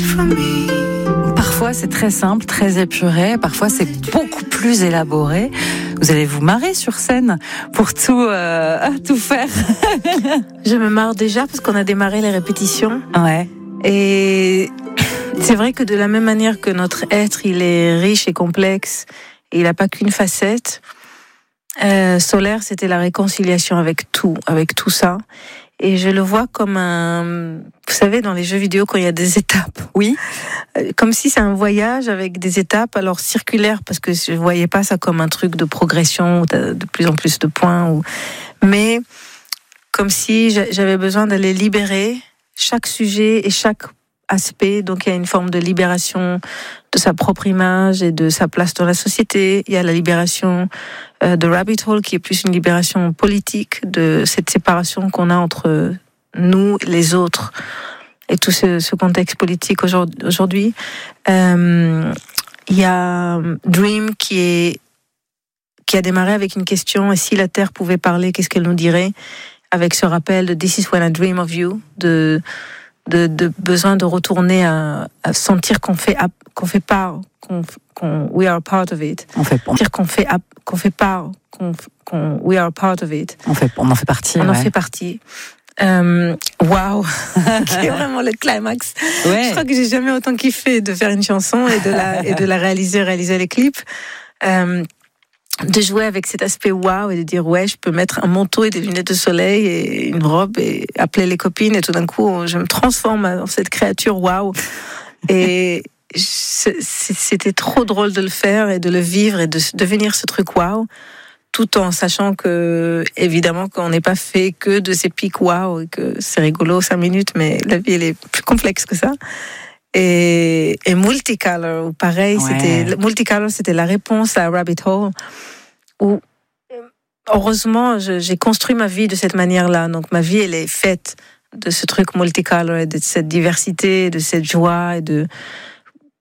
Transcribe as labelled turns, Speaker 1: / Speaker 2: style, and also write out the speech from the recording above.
Speaker 1: Parfois c'est très simple, très épuré, parfois c'est beaucoup plus élaboré. Vous allez vous marrer sur scène pour tout faire.
Speaker 2: Je me marre déjà parce qu'on a démarré les répétitions.
Speaker 1: Ouais.
Speaker 2: Et c'est vrai que de la même manière que notre être, il est riche et complexe, et il n'a pas qu'une facette. Solaire, c'était la réconciliation avec tout ça. Et je le vois comme vous savez, dans les jeux vidéo, quand il y a des étapes.
Speaker 1: Oui.
Speaker 2: Comme si c'est un voyage avec des étapes, alors circulaires, parce que je voyais pas ça comme un truc de progression, où t'as de plus en plus de points, mais comme si j'avais besoin d'aller libérer chaque sujet et chaque aspect. Donc il y a une forme de libération de sa propre image et de sa place dans la société. Il y a la libération de Rabbit Hole, qui est plus une libération politique de cette séparation qu'on a entre nous et les autres, et tout ce contexte politique aujourd'hui. Il y a Dream qui a démarré avec une question: et si la Terre pouvait parler, qu'est-ce qu'elle nous dirait? Avec ce rappel de This is when I dream of you, de besoin de retourner à sentir we are part of it. We are part of it.
Speaker 1: On en fait partie.
Speaker 2: On en fait partie. Waouh, qui est vraiment le climax.
Speaker 1: Ouais.
Speaker 2: Je crois que j'ai jamais autant kiffé de faire une chanson et de la réaliser les clips. De jouer avec cet aspect waouh et de dire ouais, je peux mettre un manteau et des lunettes de soleil et une robe et appeler les copines, et tout d'un coup je me transforme en cette créature waouh. Et c'était trop drôle de le faire et de le vivre et de devenir ce truc waouh, tout en sachant que évidemment qu'on n'est pas fait que de ces pics waouh et que c'est rigolo 5 minutes, mais la vie elle est plus complexe que ça. Et Multicolor, pareil, ouais. Multicolor, c'était la réponse à Rabbit Hole, où heureusement j'ai construit ma vie de cette manière-là. Donc ma vie elle est faite de ce truc multicolor et de cette diversité, de cette joie et de